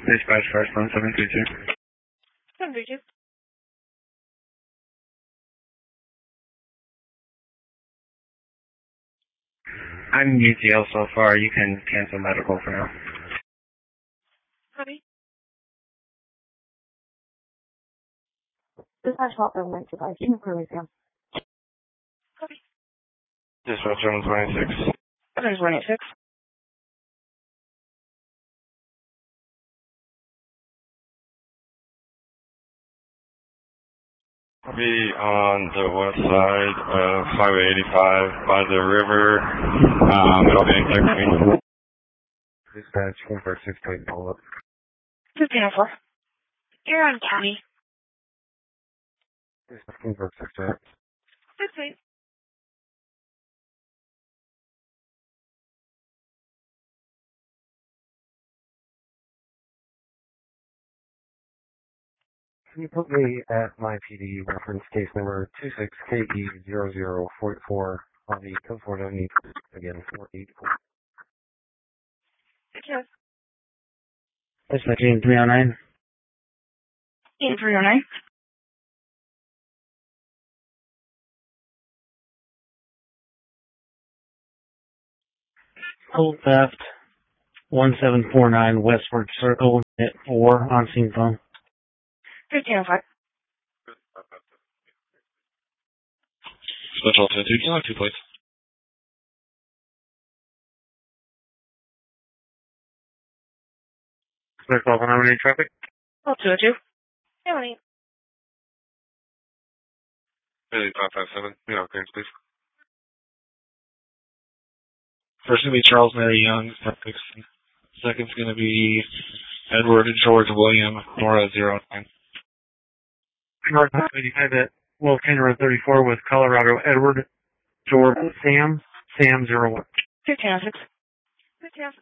Dispatch first 1732. 732. I'm UTL so far. You can cancel medical for now. Copy. Dispatch hotline 125. You can clearly down. Copy. Dispatch 126. There's 186. I'll be on the west side of Highway 85 by the river. It'll be in clear. Dispatch 146 plate pull up. 1504. You're on county. Dispatch 146 plate. 68. Can you put me at my PD reference case number 26KE0044 on the code 490, again, 484. Yes. Dispatch 309. 309. Cold theft 1749 Westward Circle at 4 on scene phone. 1505. Special 22, can you have 2 plates? Special 108 traffic. 202. 218. Haley 557, you know, clearance please. First going to be Charles Mary Young, second's going to be Edward George William, Nora 09. North 85 at Volcano Road 34 with Colorado Edward George Sam 01. 1506. 1506.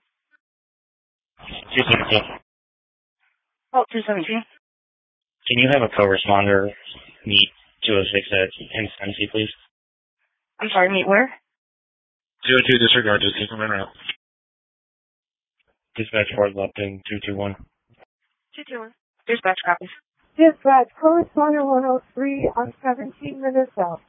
217. 217. Can you have a co-responder meet 206 at Incensi, please? I'm sorry, meet where? 02 disregard, just keep them in route. Dispatch Fort Lupton 221. 221. Dispatch copies. Dispatch, correspondent 103 on 17 minutes out.